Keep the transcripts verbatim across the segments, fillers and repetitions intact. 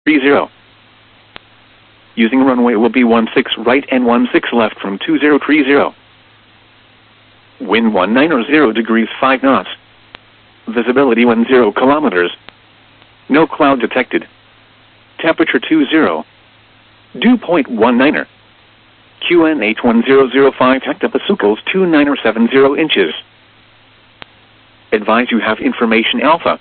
three zero. Using runway will be one six right and one six left from two zero three zero. Wind one nine zero degrees five knots. Visibility one zero kilometers. No cloud detected. Temperature two zero. Dew point one niner. Q N H one zero zero five hectopascals two nine seven zero inches. Advise you have information Alpha.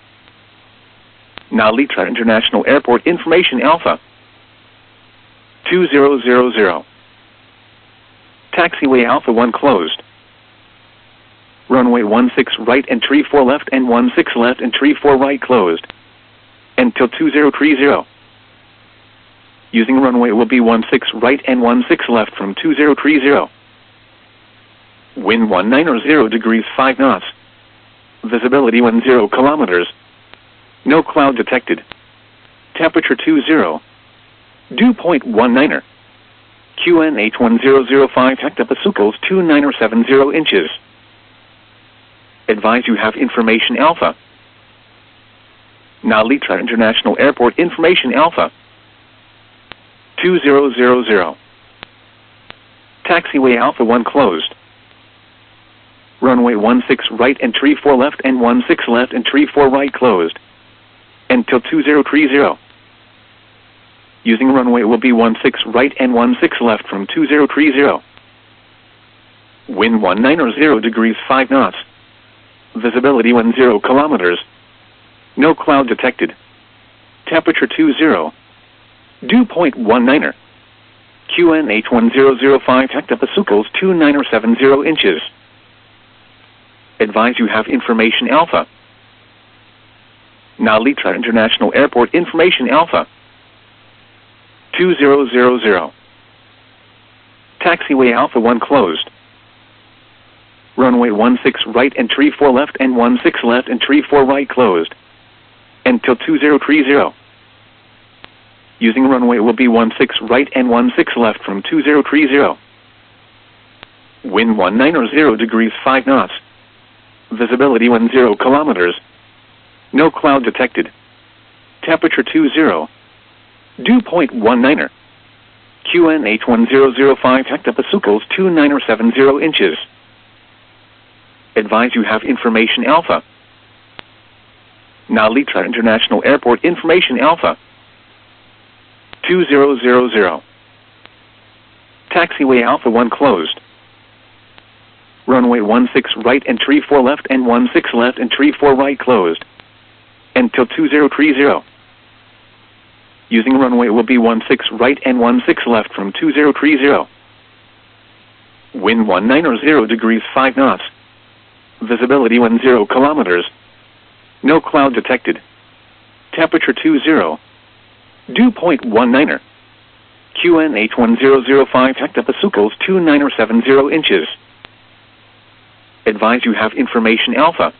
Nalitra International Airport information Alpha. two zero zero zero. Taxiway Alpha one closed. Runway one six right and three four left and one six left and three four right closed. Until two zero three zero. Using runway will be one six right and one six left from two zero three zero. Wind one nine zero degrees five knots. Visibility one zero kilometers. No cloud detected. Temperature two zero. Dew point one niner. Q N H one zero zero five hectopascals two nine seven zero inches. Advise you have information Alpha. Nalitra International Airport information Alpha. two zero zero zero. Taxiway Alpha one closed. Runway one six right and three four left and one six left and three four right closed. Until two zero three zero. Using runway will be one six right and one six left from two zero three zero. Wind one nine zero degrees five knots. Visibility one zero kilometers. No cloud detected. Temperature two zero. Dew point one niner. Q N H one zero zero five hectopascals two nine seven zero inches. Advise you have information Alpha. Nalitra International Airport information Alpha. two zero zero zero. Taxiway Alpha one closed. Runway one six right and three four left and one six left and three four right closed. Until two zero three zero. Using runway will be one six right and one six left from two zero three zero. Wind one nine zero degrees five knots. Visibility one zero kilometers. No cloud detected. Temperature two zero. Dew point one niner. Q N H one zero zero five hectopascals two nine seven zero inches. Advise you have information Alpha. Nalitra International Airport information Alpha. two zero zero zero. Taxiway Alpha one closed. Runway one six right and three four left and one six left and three four right closed. Until two zero three zero. Using runway will be one six right and one six left from two zero three zero. Wind one nine zero degrees five knots. Visibility one zero kilometers. No cloud detected. Temperature two zero. Dew point one niner. Q N H one zero zero five hectopascals two nine seven zero inches. Advise you have information Alpha.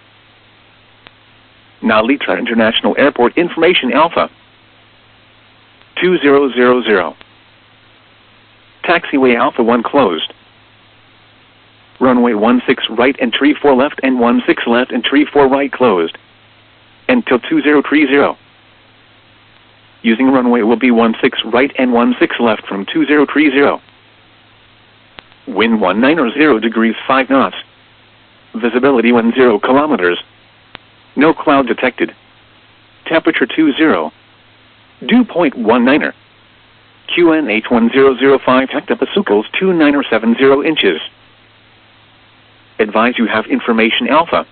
Nalitra International Airport information Alpha. two zero zero zero. Taxiway Alpha one closed. Runway one six right and three four left and one six left and three four right closed. Until two zero three zero. Using runway will be one six right and one six left from two zero three zero. Wind one nine zero degrees five knots. Visibility one zero kilometers. No cloud detected. Temperature two zero. Dew point one niner. Q N H one zero zero five hectopascals two nine seven zero inches. Advise you have information Alpha.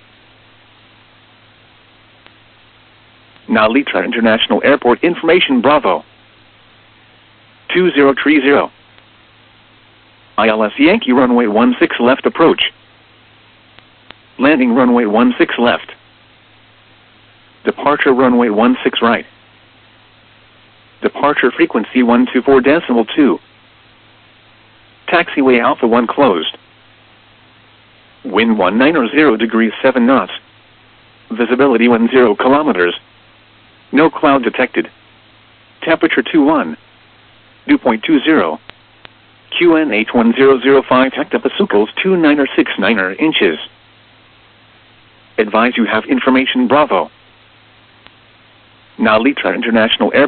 Nalitra International Airport information Bravo. two zero three zero. I L S Yankee runway one six left approach. Landing runway one six left. Departure runway one six right. Departure frequency one two four decimal two. Taxiway Alpha one closed. Wind one nine zero degrees seven knots. Visibility one zero kilometers. No cloud detected. Temperature two one. Dew point two zero. Q N H one zero zero five hectopascals two nine six nine inches. Advise you have information Bravo. Nalitra International Airport